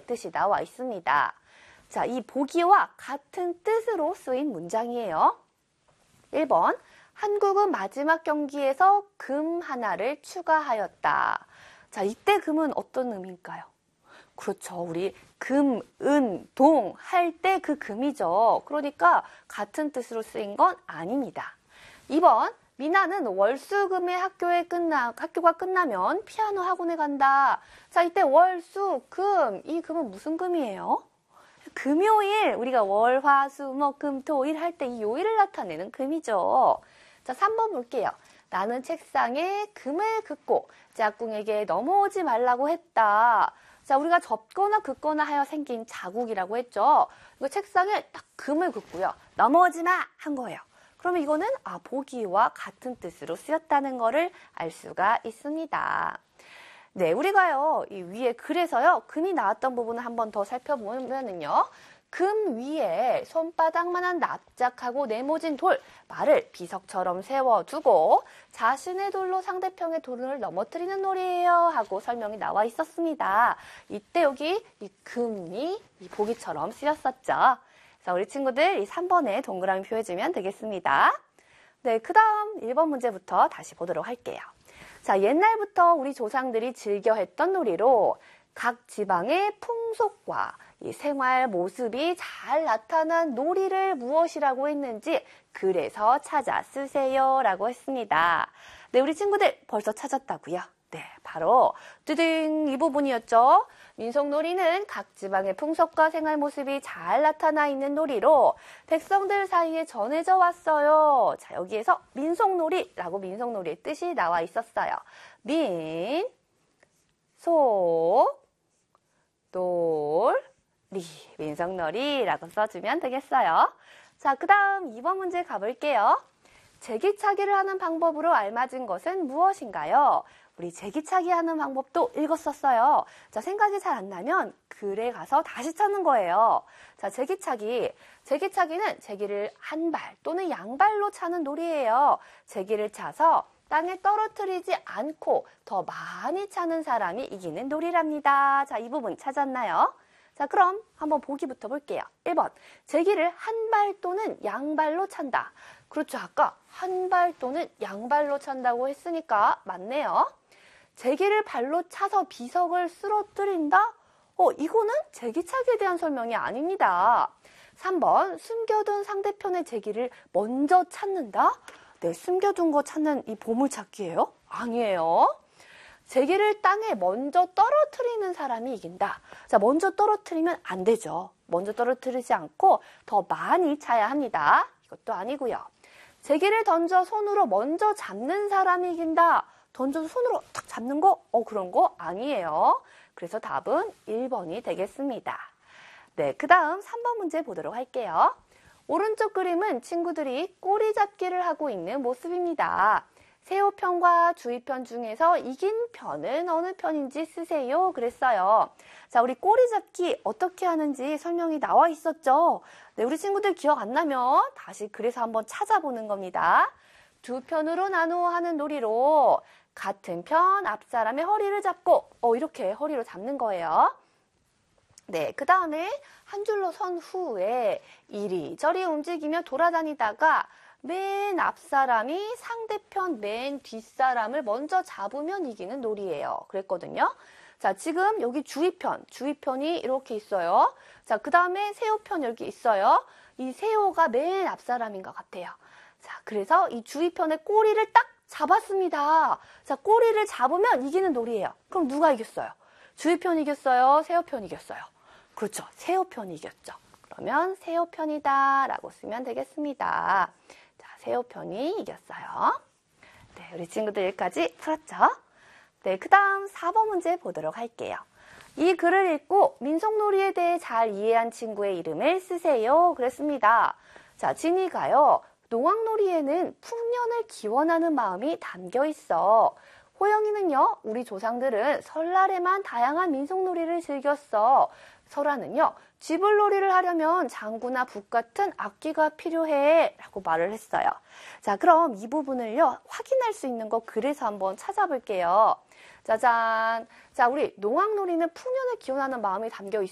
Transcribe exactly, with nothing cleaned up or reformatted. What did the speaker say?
문장의 뜻이 나와 있습니다. 자, 이 보기와 같은 뜻으로 쓰인 문장이에요. 일 번, 한국은 마지막 경기에서 금 하나를 추가하였다. 자, 이때 금은 어떤 의미일까요? 그렇죠. 우리 금, 은, 동 할 때 그 금이죠. 그러니까 같은 뜻으로 쓰인 건 아닙니다. 이 번, 미나는 월수금에 학교에 끝나, 학교가 끝나면 피아노 학원에 간다. 자, 이때 월수, 금, 이 금은 무슨 금이에요? 금요일, 우리가 월, 화, 수, 목, 금, 토, 일 할 때 이 요일을 나타내는 금이죠. 자, 삼 번 볼게요. 나는 책상에 금을 긋고 짝꿍에게 넘어오지 말라고 했다. 자, 우리가 접거나 긋거나 하여 생긴 자국이라고 했죠. 이거 책상에 딱 금을 긋고요. 넘어오지 마! 한 거예요. 그러면 이거는 아, 보기와 같은 뜻으로 쓰였다는 거를 알 수가 있습니다. 네, 우리가요, 이 위에 그래서요, 금이 나왔던 부분을 한 번 더 살펴보면은요, 금 위에 손바닥만한 납작하고 네모진 돌, 말을 비석처럼 세워두고 자신의 돌로 상대편의 돌을 넘어뜨리는 놀이에요 하고 설명이 나와 있었습니다. 이때 여기 이 금이 이 보기처럼 쓰였었죠. 자, 우리 친구들 이 삼 번에 동그라미 표해주면 되겠습니다. 네, 그 다음 일 번 문제부터 다시 보도록 할게요. 자, 옛날부터 우리 조상들이 즐겨 했던 놀이로 각 지방의 풍속과 이 생활 모습이 잘 나타난 놀이를 무엇이라고 했는지 그래서 찾아 쓰세요 라고 했습니다. 네, 우리 친구들 벌써 찾았다고요? 네, 바로 뜨등 이 부분이었죠. 민속놀이는 각 지방의 풍속과 생활 모습이 잘 나타나 있는 놀이로 백성들 사이에 전해져 왔어요. 자, 여기에서 민속놀이라고 민속놀이의 뜻이 나와 있었어요. 민, 속, 놀, 리, 민속놀이라고 써주면 되겠어요. 자, 그 다음 이 번 문제 가볼게요. 제기차기를 하는 방법으로 알맞은 것은 무엇인가요? 우리 제기차기 하는 방법도 읽었었어요. 자, 생각이 잘 안 나면 글에 가서 다시 찾는 거예요. 자, 제기차기. 제기차기는 제기를 한 발 또는 양발로 차는 놀이예요. 제기를 차서 땅에 떨어뜨리지 않고 더 많이 차는 사람이 이기는 놀이랍니다. 자, 이 부분 찾았나요? 자, 그럼 한번 보기부터 볼게요. 일 번, 제기를 한 발 또는 양발로 찬다. 그렇죠. 아까 한 발 또는 양발로 찬다고 했으니까 맞네요. 제기를 발로 차서 비석을 쓰러뜨린다? 어, 이거는 제기차기에 대한 설명이 아닙니다. 삼 번, 숨겨둔 상대편의 제기를 먼저 찾는다? 네, 숨겨둔 거 찾는 이 보물찾기예요? 아니에요. 제기를 땅에 먼저 떨어뜨리는 사람이 이긴다. 자, 먼저 떨어뜨리면 안 되죠. 먼저 떨어뜨리지 않고 더 많이 차야 합니다. 이것도 아니고요. 제기를 던져 손으로 먼저 잡는 사람이 이긴다. 던져서 손으로 탁 잡는 거? 어, 그런 거 아니에요. 그래서 답은 일 번이 되겠습니다. 네, 그 다음 삼 번 문제 보도록 할게요. 오른쪽 그림은 친구들이 꼬리 잡기를 하고 있는 모습입니다. 세호편과 주의편 중에서 이긴 편은 어느 편인지 쓰세요. 그랬어요. 자, 우리 꼬리 잡기 어떻게 하는지 설명이 나와 있었죠. 네, 우리 친구들 기억 안 나면 다시 그래서 한번 찾아보는 겁니다. 두 편으로 나누어 하는 놀이로 같은 편 앞사람의 허리를 잡고 어, 이렇게 허리로 잡는 거예요. 네, 그 다음에 한 줄로 선 후에 이리저리 움직이며 돌아다니다가 맨 앞사람이 상대편 맨 뒷사람을 먼저 잡으면 이기는 놀이예요. 그랬거든요. 자, 지금 여기 주의편, 주의편이 이렇게 있어요. 자, 그 다음에 세호편 여기 있어요. 이 세호가 맨 앞사람인 것 같아요. 자, 그래서 이 주의편의 꼬리를 딱 잡았습니다. 자, 꼬리를 잡으면 이기는 놀이예요. 그럼 누가 이겼어요? 주의편이 이겼어요? 세호편이 이겼어요? 그렇죠. 세호편이 이겼죠. 그러면 세호편이다 라고 쓰면 되겠습니다. 자, 세호편이 이겼어요. 네, 우리 친구들 여기까지 풀었죠? 네, 그 다음 사 번 문제 보도록 할게요. 이 글을 읽고 민속놀이에 대해 잘 이해한 친구의 이름을 쓰세요. 그랬습니다. 자, 진이가요. 농악놀이에는 풍년을 기원하는 마음이 담겨 있어. 호영이는요, 우리 조상들은 설날에만 다양한 민속놀이를 즐겼어. 설아는요, 쥐불놀이를 하려면 장구나 북 같은 악기가 필요해 라고 말을 했어요. 자, 그럼 이 부분을요, 확인할 수 있는 거 그래서 한번 찾아볼게요. 짜잔. 자, 우리 농악놀이는 풍년을 기원하는 마음이 담겨 있어.